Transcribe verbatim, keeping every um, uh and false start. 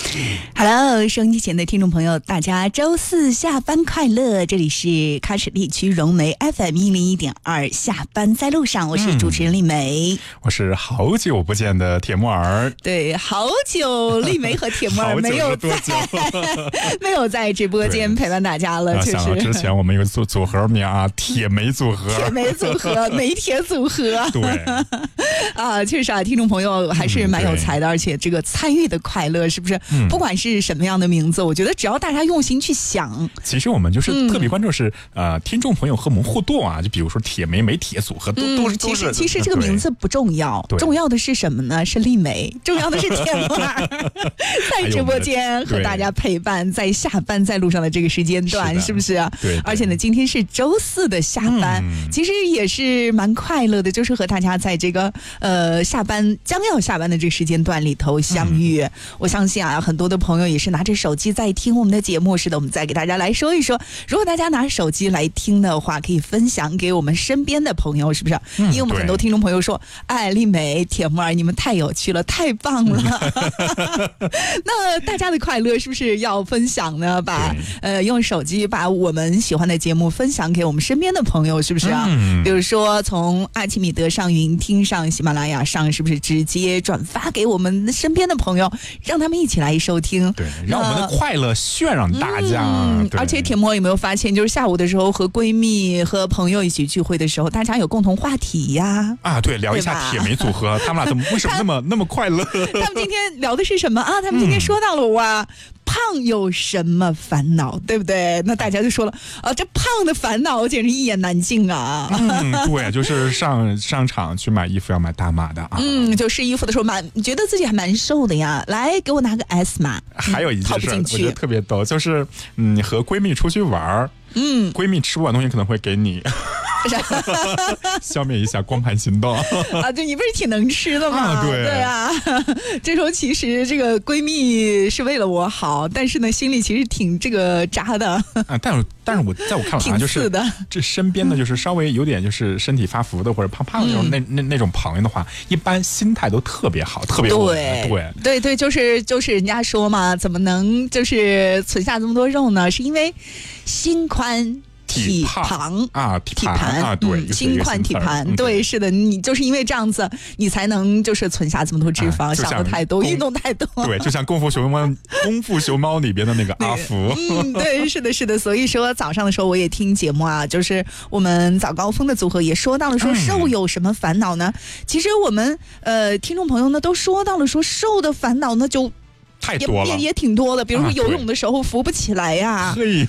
Hello， 收音机前的听众朋友，大家周四下班快乐！这里是喀什地区融媒 F M 一零一点二，下班在路上，我是主持人丽梅、嗯， 我是好久不见的铁木儿。 对，好久丽梅和铁木儿没有在没有在直播间陪伴大家了，就是想到之前我们有个组组合名啊，铁梅组合， 铁梅组合，梅铁组合， 对啊，确实啊，听众朋友还是蛮有才的，嗯、而且这个参与的快乐是不是？嗯、不管是什么样的名字，我觉得只要大家用心去想， 其实我们就是特别关注是、嗯、呃，听众朋友和我们互动啊，就比如说铁梅、梅铁组合都、嗯、都是。 其实其实这个名字不重要，重要的是什么呢？是丽梅，重要的是铁木儿在直播间和大家陪伴，在下班在路上的这个时间段， 是, 是不是？ 对, 对。 而且呢，今天是周四的下班、嗯，其实也是蛮快乐的，就是和大家在这个呃下班将要下班的这个时间段里头相遇。嗯、我相信啊，很多的朋友也是拿着手机在听我们的节目。是的，我们再给大家来说一说，如果大家拿手机来听的话，可以分享给我们身边的朋友，是不是？嗯、因为我们很多听众朋友说，哎，丽梅、铁木儿，你们太有趣了，太棒了。那大家的快乐是不是要分享呢？把呃用手机把我们喜欢的节目分享给我们身边的朋友，是不是啊？嗯、比如说从阿奇米德上云听上喜马拉雅上，是不是直接转发给我们身边的朋友，让他们一起来收听？ 对，让我们的快乐渲染大家。 嗯、而且铁木有没有发现，就是下午的时候和闺蜜和朋友一起聚会的时候，大家有共同话题呀。 啊，对，聊一下铁梅组合，他们俩怎么为什么那么那么快乐？ 他们今天聊的是什么啊？他们今天说到了哇。嗯，胖有什么烦恼，对不对？那大家就说了啊，这胖的烦恼简直一言难尽啊！ 嗯，对，就是上商场去买衣服要买大码的啊。 嗯，就试衣服的时候蛮觉得自己还蛮瘦的呀，来给我拿个 S 码。 还有一件事，我觉得特别逗，就是嗯，和闺蜜出去玩，嗯，闺蜜吃不完东西可能会给你。消灭一下光盘行动啊！对，你不是挺能吃的吗？ 啊对对啊，这时候其实这个闺蜜是为了我好，但是呢，心里其实挺这个渣的啊。但是，但是我在我看来，就是这身边的就是稍微有点就是身体发福的或者胖胖的那种、嗯、那那那种朋友的话，一般心态都特别好，特别对对对对，就是就是人家说嘛，怎么能就是存下这么多肉呢？是因为心宽。体庞啊，体盘啊，对， 嗯、心宽体盘，嗯、对，是的，你就是因为这样子，你才能就是存下这么多脂肪，想的太多，运动太多， 对，就像功夫熊猫，功夫熊猫里边的那个阿福， 嗯，对，是的，是的，所以说早上的时候我也听节目啊，就是我们早高峰的组合也说到了，说瘦有什么烦恼呢？嗯、其实我们呃听众朋友呢都说到了，说瘦的烦恼呢就。 太多了， 也也也挺多的，比如说游泳的时候浮不起来呀、啊。